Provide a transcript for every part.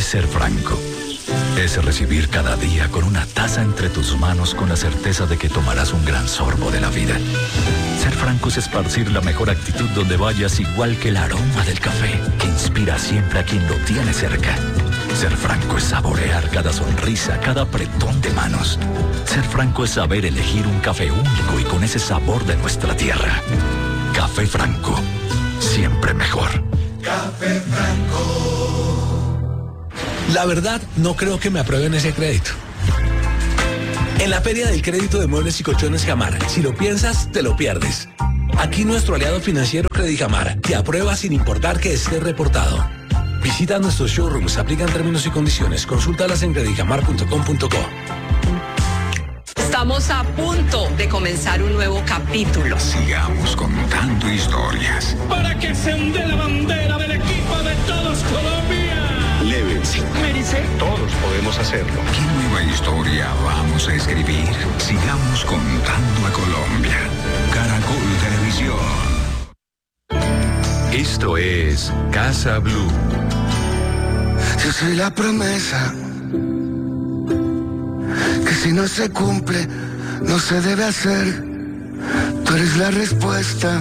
ser franco. Es recibir cada día con una taza entre tus manos con la certeza de que tomarás un gran sorbo de la vida. Ser franco es esparcir la mejor actitud donde vayas, igual que el aroma del café que inspira siempre a quien lo tiene cerca. Ser franco es saborear cada sonrisa, cada apretón de manos. Ser franco es saber elegir un café único y con ese sabor de nuestra tierra. Café Franco, siempre mejor. Café Franco. La verdad, no creo que me aprueben ese crédito. En la Feria del Crédito de Muebles y Colchones Jamar, si lo piensas, te lo pierdes. Aquí nuestro aliado financiero Credijamar te aprueba sin importar que esté reportado. Visita nuestros showrooms, aplican términos y condiciones. Consúltalas en credijamar.com.co. Estamos a punto de comenzar un nuevo capítulo. Sigamos contando historias. Para que se onde la bandera del equipo de todos Colombia. Llévense. Mérice. Todos podemos hacerlo. ¿Qué nueva historia vamos a escribir? Sigamos contando a Colombia. Caracol Televisión. Esto es Casa Blue. Yo soy la promesa que si no se cumple, no se debe hacer. Tú eres la respuesta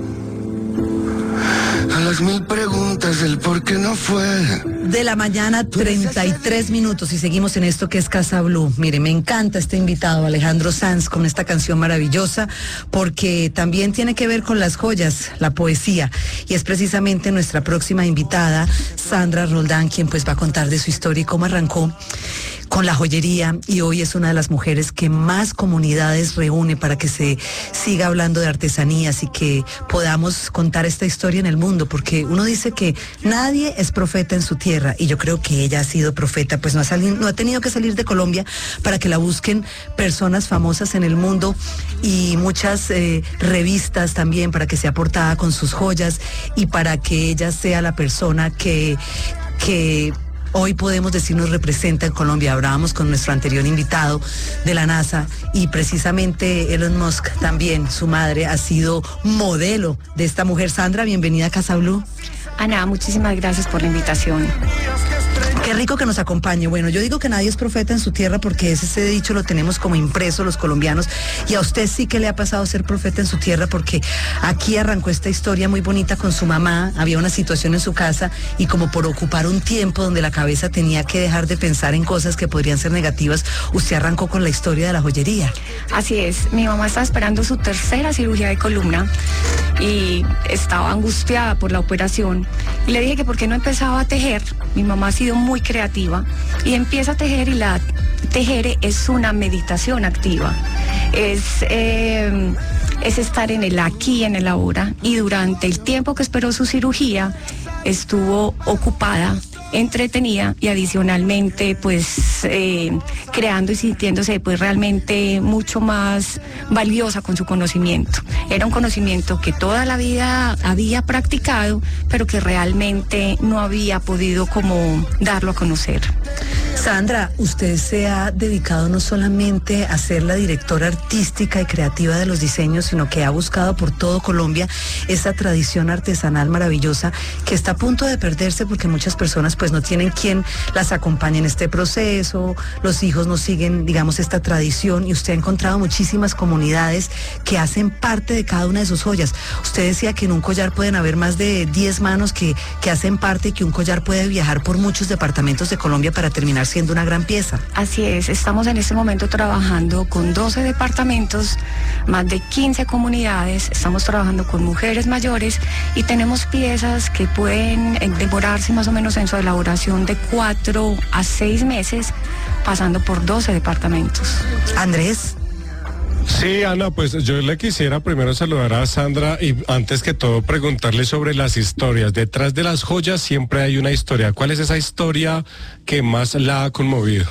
a las 1000 preguntas del por qué no fue. De la mañana, 33 minutos, y seguimos en esto que es Casa Blue. Mire, me encanta este invitado, Alejandro Sanz, con esta canción maravillosa, porque también tiene que ver con las joyas, la poesía, y es precisamente nuestra próxima invitada, Sandra Roldán, quien pues va a contar de su historia y cómo arrancó con la joyería, y hoy es una de las mujeres que más comunidades reúne para que se siga hablando de artesanías y que podamos contar esta historia en el mundo, porque uno dice que nadie es profeta en su tierra, y yo creo que ella ha sido profeta, pues no ha tenido que salir de Colombia para que la busquen personas famosas en el mundo, y muchas revistas también para que sea portada con sus joyas, y para que ella sea la persona que hoy podemos decir nos representa en Colombia. Hablábamos con nuestro anterior invitado de la NASA, y precisamente Elon Musk también, su madre, ha sido modelo de esta mujer. Sandra, bienvenida a Casa Blue. Ana, muchísimas gracias por la invitación. Qué rico que nos acompañe. Bueno, yo digo que nadie es profeta en su tierra porque ese dicho lo tenemos como impreso los colombianos, y a usted sí que le ha pasado ser profeta en su tierra, porque aquí arrancó esta historia muy bonita con su mamá. Había una situación en su casa y como por ocupar un tiempo donde la cabeza tenía que dejar de pensar en cosas que podrían ser negativas, usted arrancó con la historia de la joyería. Así es, mi mamá estaba esperando su tercera cirugía de columna y estaba angustiada por la operación, y le dije que por qué no empezaba a tejer. Mi mamá ha sido muy creativa y empieza a tejer, y tejer es una meditación activa, es estar en el aquí, en el ahora, y durante el tiempo que esperó su cirugía estuvo ocupada, entretenida y adicionalmente pues creando y sintiéndose pues realmente mucho más valiosa con su conocimiento. Era un conocimiento que toda la vida había practicado, pero que realmente no había podido como darlo a conocer. Sandra, usted se ha dedicado no solamente a ser la directora artística y creativa de los diseños, sino que ha buscado por todo Colombia esa tradición artesanal maravillosa que está a punto de perderse porque muchas personas pues no tienen quien las acompañe en este proceso, los hijos no siguen, digamos, esta tradición, y usted ha encontrado muchísimas comunidades que hacen parte de cada una de sus joyas. Usted decía que en un collar pueden haber más de 10 manos que hacen parte, y que un collar puede viajar por muchos departamentos de Colombia para terminar siendo una gran pieza. Así es, estamos en este momento trabajando con 12 departamentos, más de 15 comunidades, estamos trabajando con mujeres mayores, y tenemos piezas que pueden demorarse más o menos en su elaboración de 4 a 6 meses, pasando por 12 departamentos. Andrés. Sí, Ana, pues yo le quisiera primero saludar a Sandra y antes que todo preguntarle sobre las historias. Detrás de las joyas siempre hay una historia. ¿Cuál es esa historia que más la ha conmovido?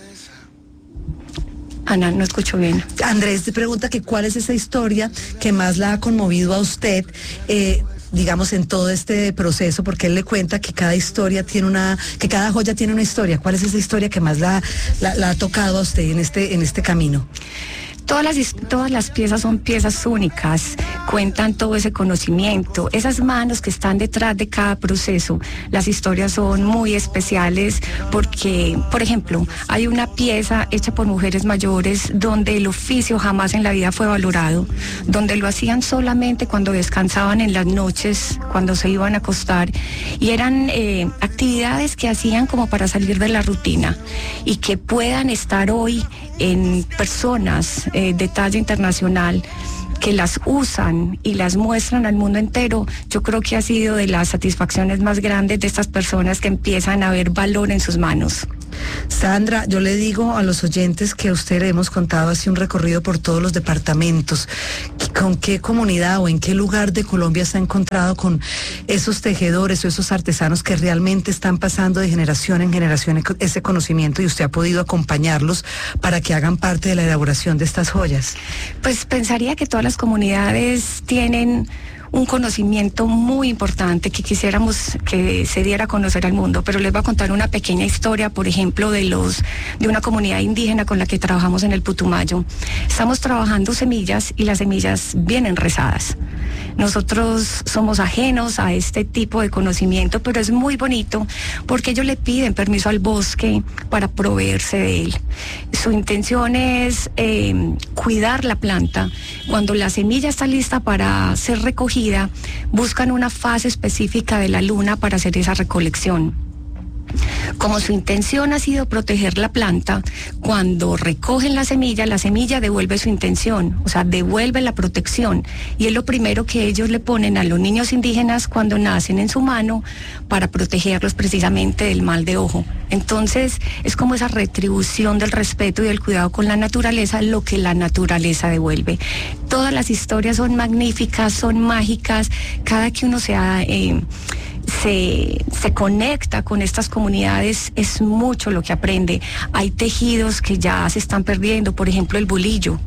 Ana, no escucho bien. Andrés te pregunta que cuál es esa historia que más la ha conmovido a usted, digamos, en todo este proceso, porque él le cuenta que cada historia tiene que cada joya tiene una historia. ¿Cuál es esa historia que más la ha tocado a usted en este camino? Todas las piezas son piezas únicas, cuentan todo ese conocimiento, esas manos que están detrás de cada proceso. Las historias son muy especiales porque, por ejemplo, hay una pieza hecha por mujeres mayores donde el oficio jamás en la vida fue valorado, donde lo hacían solamente cuando descansaban en las noches, cuando se iban a acostar, y eran actividades que hacían como para salir de la rutina y que puedan estar hoy en personas de talla internacional que las usan y las muestran al mundo entero. Yo creo que ha sido de las satisfacciones más grandes de estas personas que empiezan a ver valor en sus manos. Sandra, yo le digo a los oyentes que a usted le hemos contado así un recorrido por todos los departamentos. ¿Con qué comunidad o en qué lugar de Colombia se ha encontrado con esos tejedores o esos artesanos que realmente están pasando de generación en generación ese conocimiento y usted ha podido acompañarlos para que hagan parte de la elaboración de estas joyas? Pues pensaría que todas las comunidades tienen un conocimiento muy importante que quisiéramos que se diera a conocer al mundo, pero les voy a contar una pequeña historia, por ejemplo, de una comunidad indígena con la que trabajamos en el Putumayo. Estamos trabajando semillas y las semillas vienen rezadas. Nosotros somos ajenos a este tipo de conocimiento, pero es muy bonito porque ellos le piden permiso al bosque para proveerse de él. Su intención es cuidar la planta. Cuando la semilla está lista para ser recogida, buscan una fase específica de la luna para hacer esa recolección. Como su intención ha sido proteger la planta, cuando recogen la semilla devuelve su intención, o sea, devuelve la protección. Y es lo primero que ellos le ponen a los niños indígenas cuando nacen en su mano para protegerlos precisamente del mal de ojo. Entonces, es como esa retribución del respeto y del cuidado con la naturaleza, lo que la naturaleza devuelve. Todas las historias son magníficas, son mágicas, cada que uno se conecta con estas comunidades, es mucho lo que aprende. Hay tejidos que ya se están perdiendo, por ejemplo el bolillo.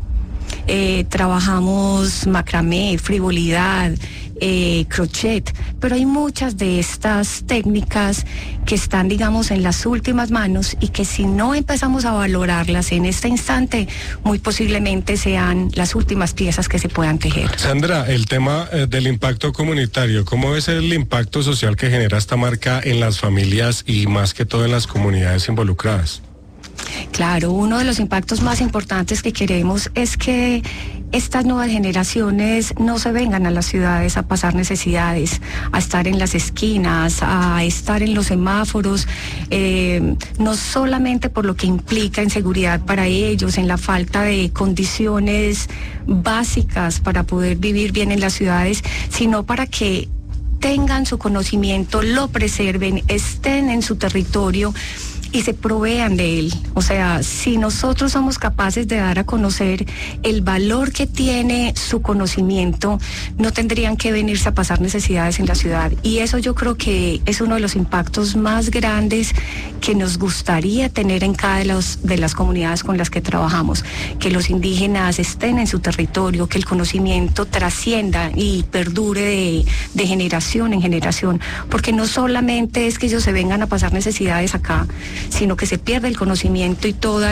Trabajamos macramé, frivolidad, crochet, pero hay muchas de estas técnicas que están, digamos, en las últimas manos y que si no empezamos a valorarlas en este instante, muy posiblemente sean las últimas piezas que se puedan tejer. Sandra, el tema del impacto comunitario, ¿cómo es el impacto social que genera esta marca en las familias y más que todo en las comunidades involucradas? Claro, uno de los impactos más importantes que queremos es que estas nuevas generaciones no se vengan a las ciudades a pasar necesidades, a estar en las esquinas, a estar en los semáforos, no solamente por lo que implica inseguridad para ellos, en la falta de condiciones básicas para poder vivir bien en las ciudades, sino para que tengan su conocimiento, lo preserven, estén en su territorio y se provean de él. O sea, si nosotros somos capaces de dar a conocer el valor que tiene su conocimiento, no tendrían que venirse a pasar necesidades en la ciudad. Y eso yo creo que es uno de los impactos más grandes que nos gustaría tener en cada de las comunidades con las que trabajamos, que los indígenas estén en su territorio, que el conocimiento trascienda y perdure de generación en generación, porque no solamente es que ellos se vengan a pasar necesidades acá, sino que se pierde el conocimiento y todo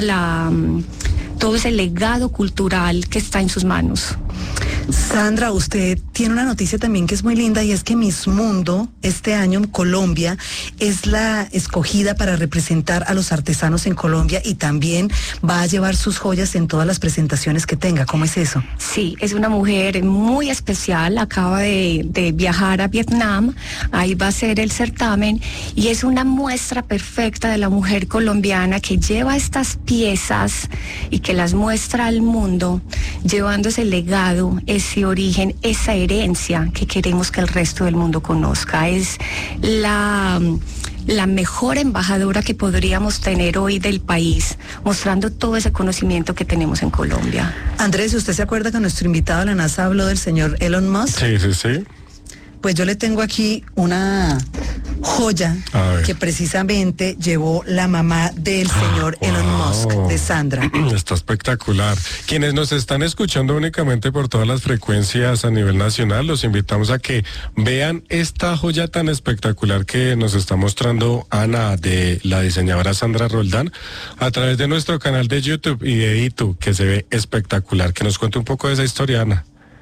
ese legado cultural que está en sus manos. Sandra, usted tiene una noticia también que es muy linda y es que Miss Mundo este año en Colombia es la escogida para representar a los artesanos en Colombia y también va a llevar sus joyas en todas las presentaciones que tenga. ¿Cómo es eso? Sí, es una mujer muy especial, acaba de viajar a Vietnam, ahí va a ser el certamen y es una muestra perfecta de la mujer colombiana que lleva estas piezas y que las muestra al mundo, llevando ese legado, ese origen, esa herencia que queremos que el resto del mundo conozca. Es la mejor embajadora que podríamos tener hoy del país, mostrando todo ese conocimiento que tenemos en Colombia. Andrés, ¿usted se acuerda que nuestro invitado a la NASA habló del señor Elon Musk? Sí. Pues yo le tengo aquí una joya que precisamente llevó la mamá del señor Elon Musk, de Sandra. Está espectacular. Quienes nos están escuchando únicamente por todas las frecuencias a nivel nacional, los invitamos a que vean esta joya tan espectacular que nos está mostrando Ana, de la diseñadora Sandra Roldán, a través de nuestro canal de YouTube y de YouTube, que se ve espectacular. Que nos cuente un poco de esa historia, Ana.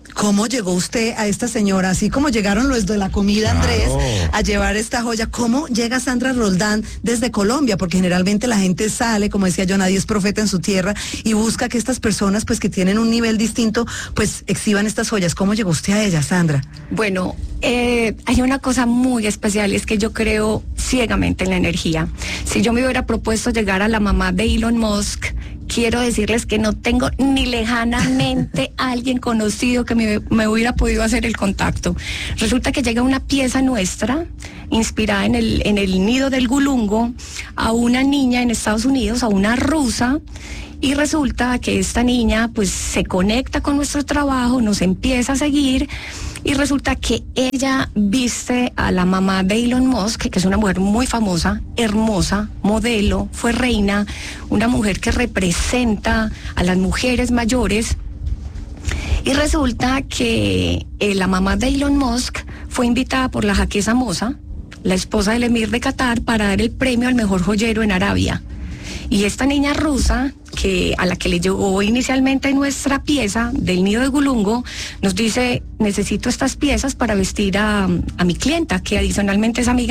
¿Cómo llegó usted a esta señora? Así como llegaron los de la comida, Andrés, a llevar esta joya. ¿Cómo llega Sandra Roldán desde Colombia? Porque generalmente la gente sale, como decía yo, nadie es profeta en su tierra, y busca que estas personas, pues que tienen un nivel distinto, pues exhiban estas joyas. ¿Cómo llegó usted a ella, Sandra? Bueno, hay una cosa muy especial, es que yo creo ciegamente en la energía. Si yo me hubiera propuesto llegar a la mamá de Elon Musk, quiero decirles que no tengo ni lejanamente alguien conocido que me hubiera podido hacer el contacto. Resulta que llega una pieza nuestra, inspirada en el nido del gulungo, a una niña en Estados Unidos, a una rusa, y resulta que esta niña pues se conecta con nuestro trabajo, nos empieza a seguir, y resulta que ella viste a la mamá de Elon Musk, que es una mujer muy famosa, hermosa, modelo, fue reina, una mujer que representa a las mujeres mayores, y resulta que la mamá de Elon Musk fue invitada por la Jaquesa Moza, la esposa del emir de Qatar, para dar el premio al mejor joyero en Arabia. Y esta niña rusa, a la que le llegó inicialmente nuestra pieza del nido de gulungo, nos dice: necesito estas piezas para vestir a mi clienta, que adicionalmente es amiga